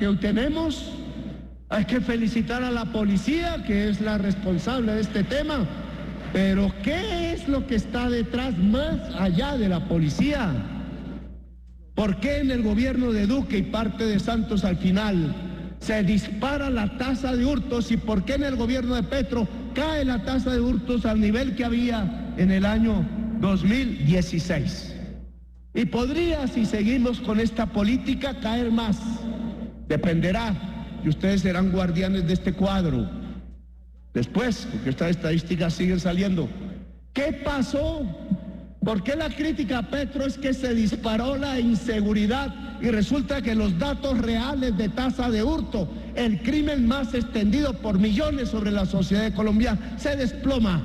que hoy tenemos. Hay que felicitar a la policía, que es la responsable de este tema, pero ¿qué es lo que está detrás más allá de la policía? ¿Por qué en el gobierno de Duque y parte de Santos al final se dispara la tasa de hurtos y por qué en el gobierno de Petro cae la tasa de hurtos al nivel que había en el año 2016? Y podría, si seguimos con esta política, caer más. Dependerá, y ustedes serán guardianes de este cuadro. Después, porque estas estadísticas siguen saliendo. ¿Qué pasó? ¿Por qué la crítica a Petro es que se disparó la inseguridad y resulta que los datos reales de tasa de hurto, el crimen más extendido por millones sobre la sociedad colombiana, se desploma?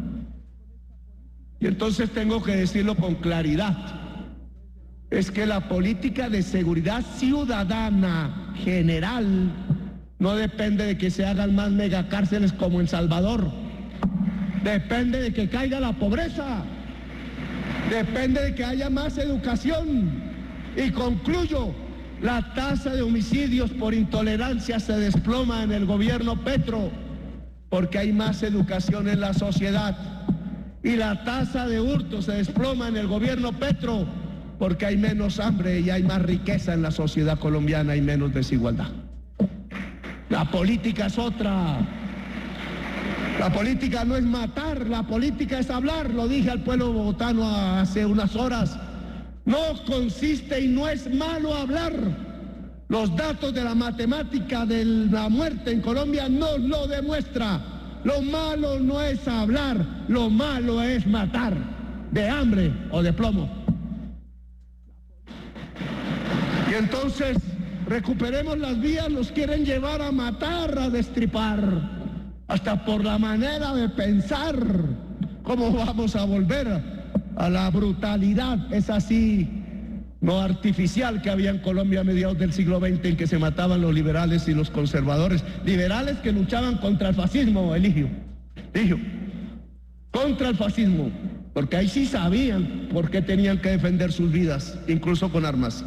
Y entonces tengo que decirlo con claridad. Es que la política de seguridad ciudadana general no depende de que se hagan más megacárceles como en Salvador. Depende de que caiga la pobreza. Depende de que haya más educación. Y concluyo, la tasa de homicidios por intolerancia se desploma en el gobierno Petro porque hay más educación en la sociedad. Y la tasa de hurto se desploma en el gobierno Petro porque hay menos hambre y hay más riqueza en la sociedad colombiana y menos desigualdad. La política es otra. La política no es matar, la política es hablar. Lo dije al pueblo bogotano hace unas horas. No consiste y no es malo hablar. Los datos de la matemática de la muerte en Colombia nos lo demuestra. Lo malo no es hablar, lo malo es matar, de hambre o de plomo. Y entonces recuperemos las vías, nos quieren llevar a matar, a destripar, hasta por la manera de pensar. ¿Cómo vamos a volver a la brutalidad, es así, no artificial, que había en Colombia a mediados del siglo XX, en que se mataban los liberales y los conservadores? Liberales que luchaban contra el fascismo, Eligio, contra el fascismo, porque ahí sí sabían por qué tenían que defender sus vidas, incluso con armas.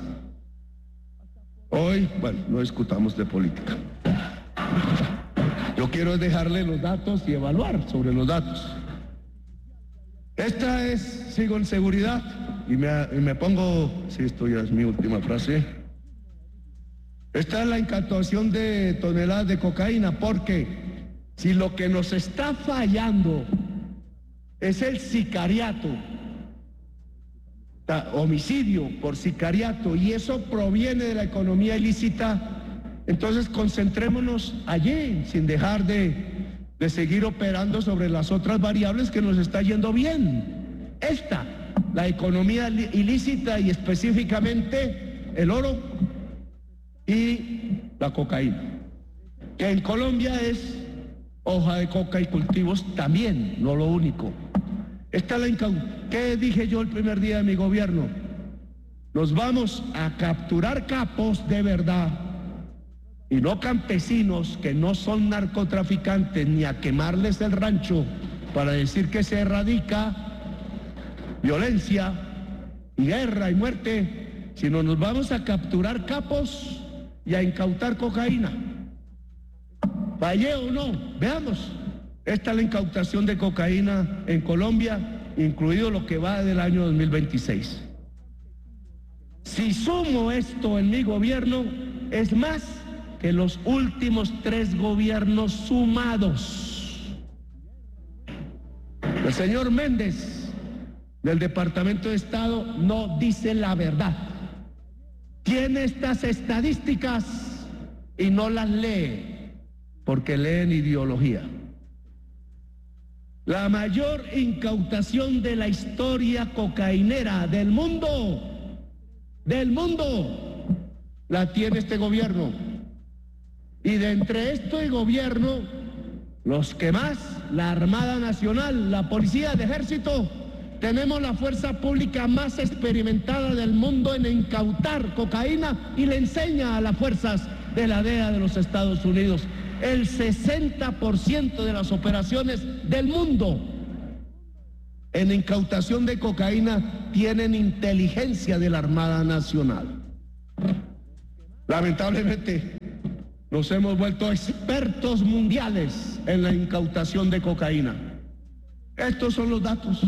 Hoy, bueno, no discutamos de política. Yo quiero dejarle los datos y evaluar sobre los datos. Esta es, sigo en seguridad, y me pongo, sí, esto ya es mi última frase. Esta es la incautación de toneladas de cocaína, porque si lo que nos está fallando es el sicariato, homicidio por sicariato, y eso proviene de la economía ilícita, entonces concentrémonos allí, sin dejar de seguir operando sobre las otras variables que nos está yendo bien. Esta, la economía ilícita y específicamente el oro y la cocaína, que en Colombia es hoja de coca y cultivos también, no lo único. Esta es la incautación. ¿Qué dije yo el primer día de mi gobierno? Nos vamos a capturar capos de verdad y no campesinos que no son narcotraficantes, ni a quemarles el rancho para decir que se erradica violencia y guerra y muerte, sino nos vamos a capturar capos y a incautar cocaína. ¿Fallé o no? Veamos. Esta es la incautación de cocaína en Colombia, incluido lo que va del año 2026. Si sumo esto en mi gobierno, es más que los últimos 3 gobiernos sumados. El señor Méndez, del Departamento de Estado, no dice la verdad. Tiene estas estadísticas y no las lee, porque leen ideología. La mayor incautación de la historia cocainera del mundo, la tiene este gobierno. Y de entre este gobierno, los que más, la Armada Nacional, la Policía, el Ejército, tenemos la fuerza pública más experimentada del mundo en incautar cocaína, y le enseña a las fuerzas de la DEA de los Estados Unidos. El 60% de las operaciones del mundo en incautación de cocaína tienen inteligencia de la Armada Nacional. Lamentablemente, nos hemos vuelto expertos mundiales en la incautación de cocaína. Estos son los datos.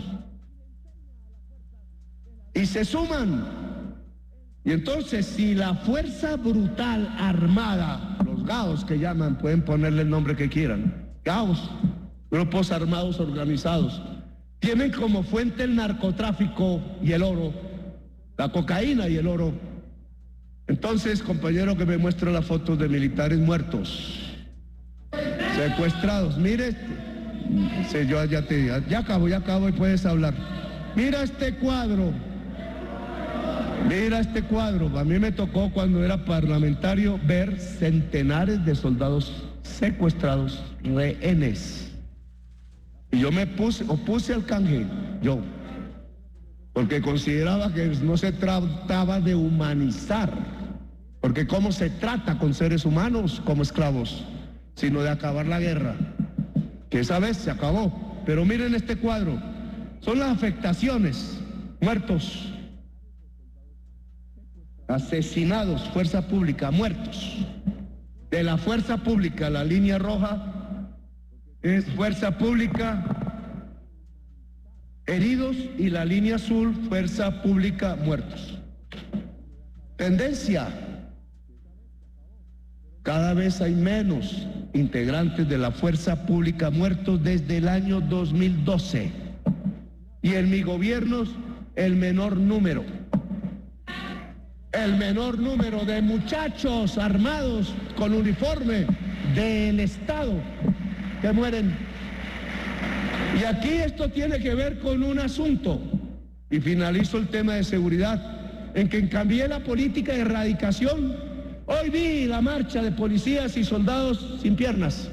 Y se suman. Y entonces, si la fuerza brutal armada, los GAOs que llaman, pueden ponerle el nombre que quieran, GAOs, grupos armados organizados, tienen como fuente el narcotráfico y el oro, la cocaína y el oro. Entonces, compañero, que me muestra las fotos de militares muertos, secuestrados. Mire, ya acabo y puedes hablar. Mira este cuadro. Mira este cuadro. A mí me tocó cuando era parlamentario ver centenares de soldados secuestrados, rehenes. Y yo me opuse al canje, porque consideraba que no se trataba de humanizar, porque cómo se trata con seres humanos como esclavos, sino de acabar la guerra, que esa vez se acabó. Pero miren este cuadro, son las afectaciones, muertos, asesinados, fuerza pública, muertos. De la fuerza pública, la línea roja es fuerza pública, heridos, y la línea azul, fuerza pública, muertos. Tendencia: cada vez hay menos integrantes de la fuerza pública muertos desde el año 2012. Y en mi gobierno, el menor número de muchachos armados con uniforme del Estado que mueren. Y aquí esto tiene que ver con un asunto, y finalizo el tema de seguridad, en que cambié la política de erradicación. Hoy vi la marcha de policías y soldados sin piernas.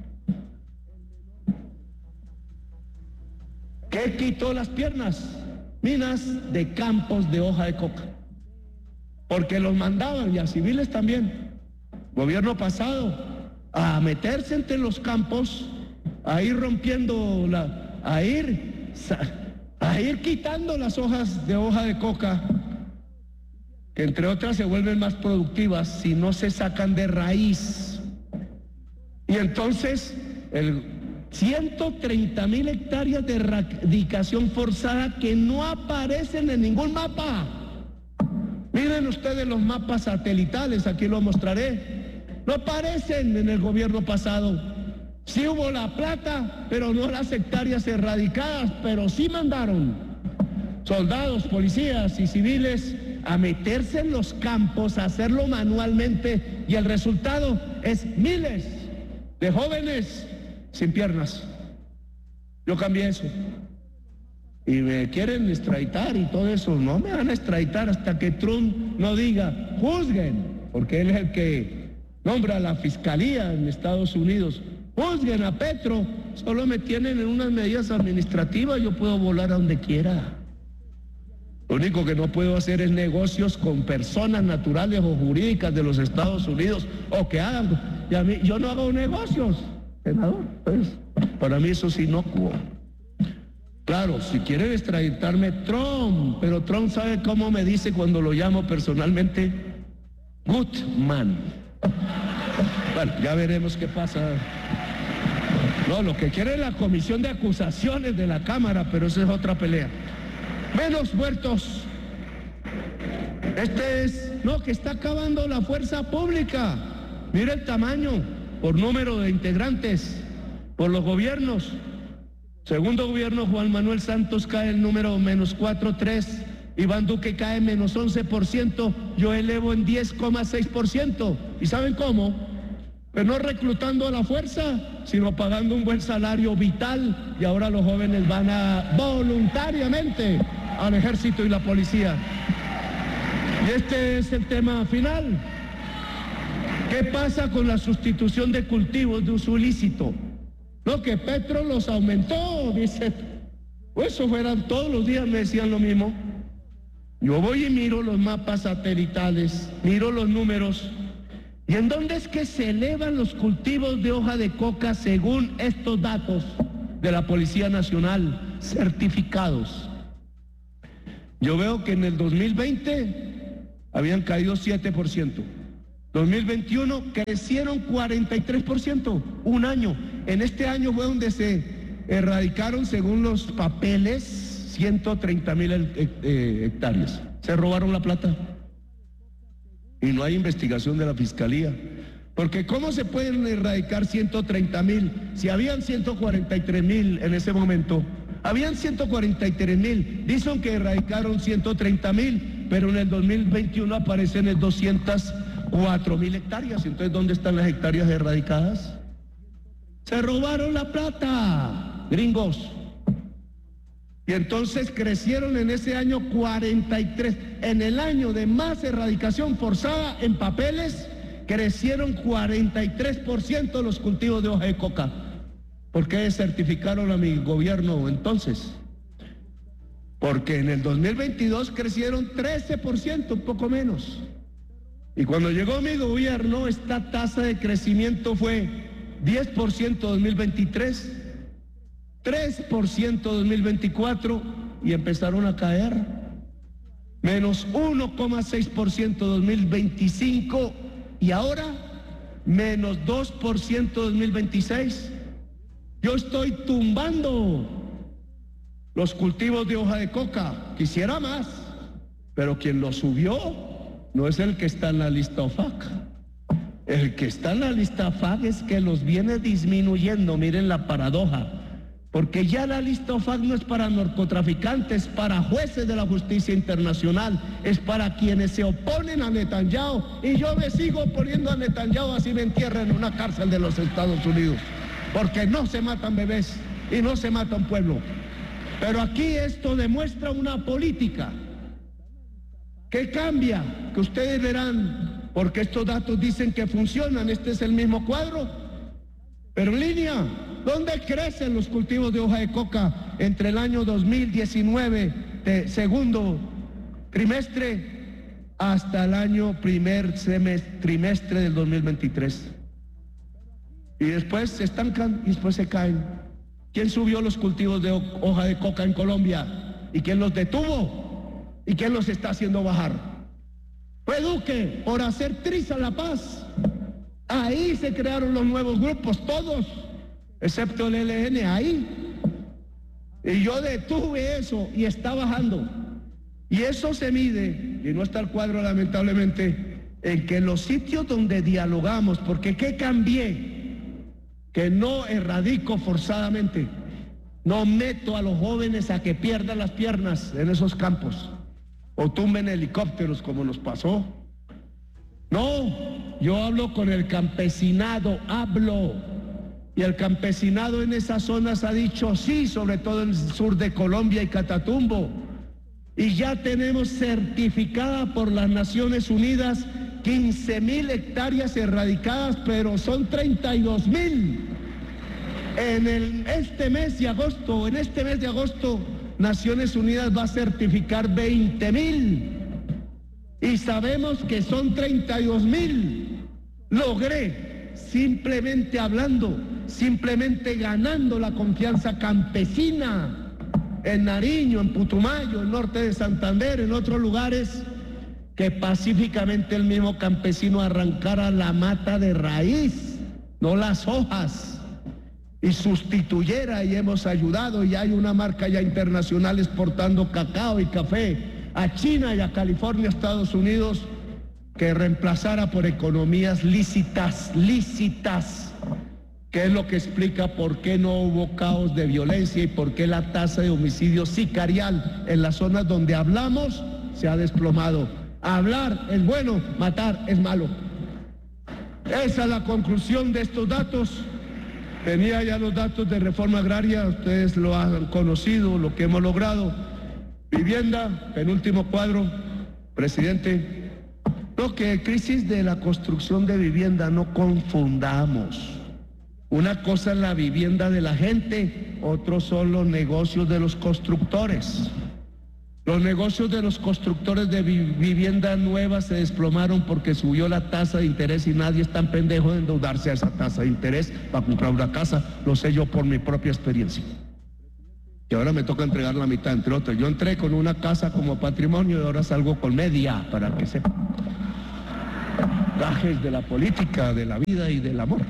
¿Qué quitó las piernas? Minas de campos de hoja de coca. Porque los mandaban, y a civiles también, gobierno pasado, a meterse entre los campos, a ir rompiendo, a ir quitando las hojas de hoja de coca, que entre otras se vuelven más productivas si no se sacan de raíz. Y entonces, 130.000 hectáreas de erradicación forzada que no aparecen en ningún mapa. Miren ustedes los mapas satelitales, aquí lo mostraré. No aparecen en el gobierno pasado. Sí hubo la plata, pero no las hectáreas erradicadas, pero sí mandaron soldados, policías y civiles a meterse en los campos, a hacerlo manualmente, y el resultado es miles de jóvenes sin piernas. Yo cambié eso. Y me quieren extraditar y todo eso. No me van a extraditar hasta que Trump no diga, juzguen, porque él es el que nombra la fiscalía en Estados Unidos. Juzguen a Petro. Solo me tienen en unas medidas administrativas, yo puedo volar a donde quiera. Lo único que no puedo hacer es negocios con personas naturales o jurídicas de los Estados Unidos, o que hagan. Y a mí, yo no hago negocios, senador. Pues, para mí eso es inocuo. Claro, si quieren extraditarme, Trump, pero Trump sabe cómo me dice cuando lo llamo personalmente: good man. Bueno, ya veremos qué pasa. No, lo que quiere es la comisión de acusaciones de la Cámara, pero esa es otra pelea. Menos muertos. Que está acabando la fuerza pública. Mira el tamaño, por número de integrantes, por los gobiernos. Segundo gobierno, Juan Manuel Santos, cae el número -4.3, Iván Duque cae -11%, yo elevo en 10,6%. ¿Y saben cómo? Pues no reclutando a la fuerza, sino pagando un buen salario vital, y ahora los jóvenes van voluntariamente al ejército y la policía. Y este es el tema final. ¿Qué pasa con la sustitución de cultivos de uso ilícito? No, que Petro los aumentó, dice. Pues eso fueran todos los días, me decían lo mismo. Yo voy y miro los mapas satelitales, miro los números. ¿Y en dónde es que se elevan los cultivos de hoja de coca según estos datos de la Policía Nacional, certificados? Yo veo que en el 2020 habían caído 7%, 2021 crecieron 43%, un año. En este año fue donde se erradicaron, según los papeles, 130,000 hectáreas. Se robaron la plata. Y no hay investigación de la Fiscalía. Porque ¿cómo se pueden erradicar 130,000 si habían 143,000 en ese momento? Habían 143,000, dicen que erradicaron 130,000, pero en el 2021 aparecen 204,000 hectáreas. Entonces, ¿dónde están las hectáreas erradicadas? Se robaron la plata, gringos. Y entonces crecieron en ese año 43, en el año de más erradicación forzada en papeles, crecieron 43% los cultivos de hoja de coca. ¿Por qué certificaron a mi gobierno entonces? Porque en el 2022 crecieron 13%, un poco menos. Y cuando llegó mi gobierno, esta tasa de crecimiento fue 10% 2023, 3% 2024 y empezaron a caer. Menos 1,6% 2025 y ahora menos 2% 2026. Yo estoy tumbando los cultivos de hoja de coca. Quisiera más, pero quien lo subió no es el que está en la lista OFAC. El que está en la lista OFAC es que los viene disminuyendo. Miren la paradoja. Porque ya la lista OFAC no es para narcotraficantes, para jueces de la justicia internacional, es para quienes se oponen a Netanyahu. Y yo me sigo oponiendo a Netanyahu, así me entierren en una cárcel de los Estados Unidos. Porque no se matan bebés y no se mata un pueblo. Pero aquí esto demuestra una política que cambia, que ustedes verán, porque estos datos dicen que funcionan. Este es el mismo cuadro, pero en línea. ¿Dónde crecen los cultivos de hoja de coca entre el año 2019, de segundo trimestre, hasta el año trimestre del 2023? Y después se estancan y después se caen. ¿Quién subió los cultivos de hoja de coca en Colombia? ¿Y quién los detuvo? ¿Y quién los está haciendo bajar? Fue Duque, por hacer triza la paz. Ahí se crearon los nuevos grupos, todos, excepto el ELN, ahí. Y yo detuve eso y está bajando. Y eso se mide, y no está el cuadro lamentablemente, en que los sitios donde dialogamos, porque ¿qué cambié? Que no erradico forzadamente, no meto a los jóvenes a que pierdan las piernas en esos campos o tumben helicópteros como nos pasó. No, yo hablo con el campesinado, y el campesinado en esas zonas ha dicho sí, sobre todo en el sur de Colombia y Catatumbo, y ya tenemos certificada por las Naciones Unidas 15,000 hectáreas erradicadas, pero son 32,000. En este mes de agosto, Naciones Unidas va a certificar 20,000. Y sabemos que son 32,000. Logré, simplemente hablando, simplemente ganando la confianza campesina en Nariño, en Putumayo, en norte de Santander, en otros lugares, que pacíficamente el mismo campesino arrancara la mata de raíz, no las hojas, y sustituyera, y hemos ayudado, y hay una marca ya internacional exportando cacao y café a China y a California, Estados Unidos, que reemplazara por economías lícitas, que es lo que explica por qué no hubo caos de violencia y por qué la tasa de homicidio sicarial en las zonas donde hablamos se ha desplomado. Hablar es bueno, matar es malo. Esa es la conclusión de estos datos. Tenía ya los datos de reforma agraria, ustedes lo han conocido, lo que hemos logrado. Vivienda, penúltimo cuadro, presidente. No, que crisis de la construcción de vivienda, no confundamos. Una cosa es la vivienda de la gente, otros son los negocios de los constructores. Los negocios de los constructores de vivienda nueva se desplomaron porque subió la tasa de interés y nadie es tan pendejo de endeudarse a esa tasa de interés para comprar una casa. Lo sé yo por mi propia experiencia. Y ahora me toca entregar la mitad, entre otros. Yo entré con una casa como patrimonio y ahora salgo con media, para que sepa. gajes de la política, de la vida y del amor.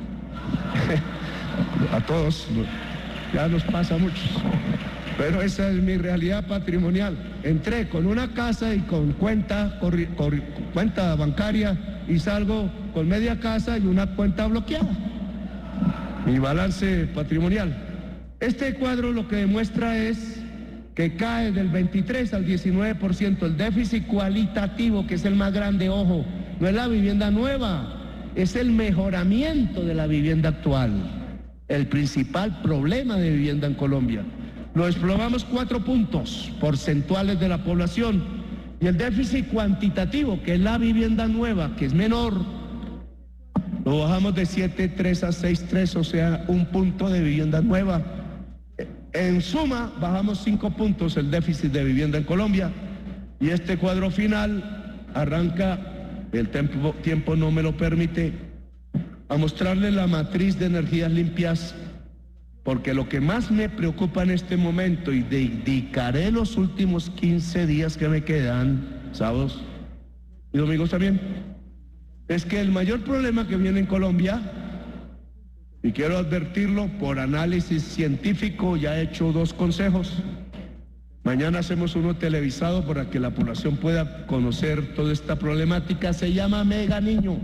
A todos ya nos pasa a muchos. Pero esa es mi realidad patrimonial. Entré con una casa y con cuenta bancaria y salgo con media casa y una cuenta bloqueada. Mi balance patrimonial. Este cuadro lo que demuestra es que cae del 23 al 19% el déficit cualitativo, que es el más grande, ojo, no es la vivienda nueva, es el mejoramiento de la vivienda actual, el principal problema de vivienda en Colombia. Lo exploramos 4 puntos porcentuales de la población y el déficit cuantitativo, que es la vivienda nueva, que es menor, lo bajamos de 7.3 a 6.3, o sea, 1 punto de vivienda nueva. En suma, bajamos 5 puntos el déficit de vivienda en Colombia y este cuadro final arranca, el tiempo no me lo permite, a mostrarle la matriz de energías limpias, porque lo que más me preocupa en este momento, y dedicaré los últimos 15 días que me quedan, sábados y domingos también, es que el mayor problema que viene en Colombia, y quiero advertirlo por análisis científico, ya he hecho 2 consejos. Mañana hacemos uno televisado para que la población pueda conocer toda esta problemática. Se llama Mega Niño.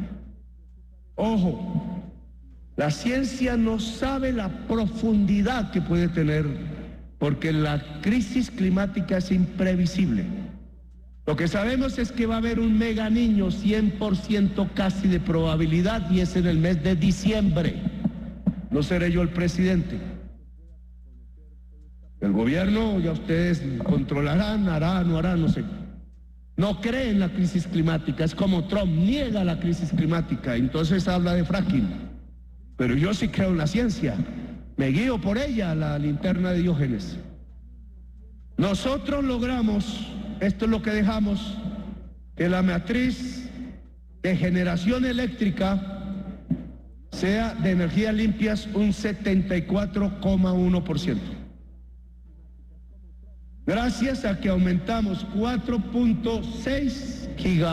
Ojo, la ciencia no sabe la profundidad que puede tener, porque la crisis climática es imprevisible. Lo que sabemos es que va a haber un Mega Niño, 100% casi de probabilidad, y es en el mes de diciembre. No seré yo el presidente. El gobierno, ya ustedes controlarán, hará, no hará, no sé. No cree en la crisis climática, es como Trump, niega la crisis climática, entonces habla de fracking. Pero yo sí creo en la ciencia, me guío por ella, la linterna de Diógenes. Nosotros logramos, esto es lo que dejamos, que la matriz de generación eléctrica sea de energías limpias un 74,1%. Gracias a que aumentamos 4.6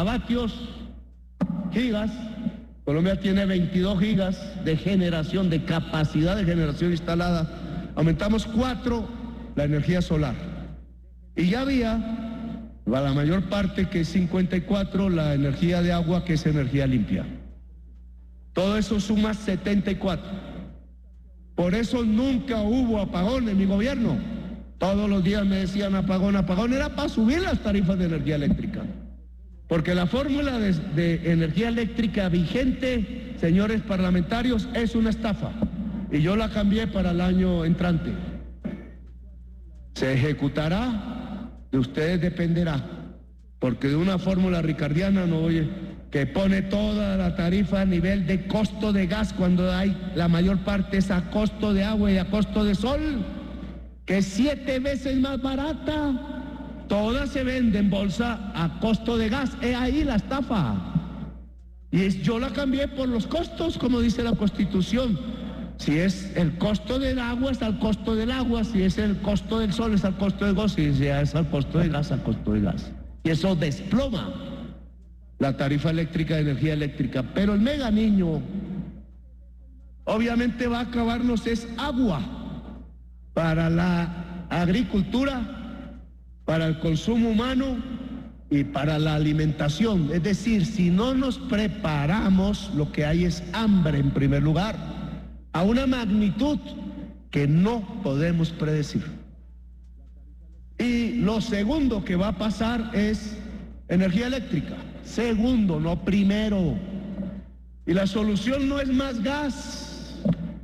gigas, Colombia tiene 22 gigas de generación, de capacidad de generación instalada, aumentamos 4 la energía solar. Y ya había, la mayor parte, que es 54, la energía de agua, que es energía limpia. Todo eso suma 74. Por eso nunca hubo apagón en mi gobierno. Todos los días me decían apagón, apagón. Era para subir las tarifas de energía eléctrica. Porque la fórmula de energía eléctrica vigente, señores parlamentarios, es una estafa. Y yo la cambié para el año entrante. Se ejecutará, de ustedes dependerá. Porque de una fórmula ricardiana no oye, que pone toda la tarifa a nivel de costo de gas, cuando hay la mayor parte es a costo de agua y a costo de sol, que es 7 veces más barata. Toda se vende en bolsa a costo de gas. Es ahí la estafa. Y yo la cambié por los costos, como dice la Constitución. Si es el costo del agua, es al costo del agua. Si es el costo del sol, es al costo del gas. Si es al costo de gas, al costo de gas. Y eso desploma la tarifa eléctrica de energía eléctrica. Pero el Mega Niño obviamente va a acabarnos es agua para la agricultura, para el consumo humano y para la alimentación. Es decir, si no nos preparamos, lo que hay es hambre en primer lugar, a una magnitud que no podemos predecir. Y lo segundo que va a pasar es energía eléctrica. Segundo, no primero. Y la solución no es más gas,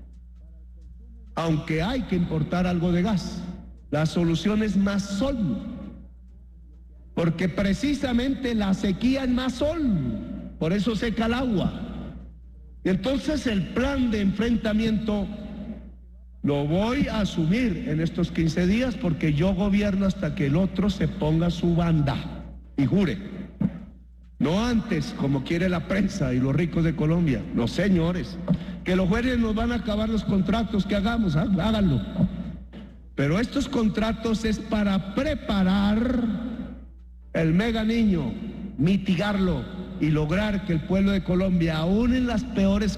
aunque hay que importar algo de gas. La solución es más sol, porque precisamente la sequía es más sol, por eso seca el agua. Y entonces el plan de enfrentamiento lo voy a asumir en estos 15 días, porque yo gobierno hasta que el otro se ponga su banda y jure. No antes, como quiere la prensa y los ricos de Colombia. No, señores, que los jueces nos van a acabar los contratos, que hagamos, háganlo. Pero estos contratos es para preparar el Mega Niño, mitigarlo, y lograr que el pueblo de Colombia, aún en las peores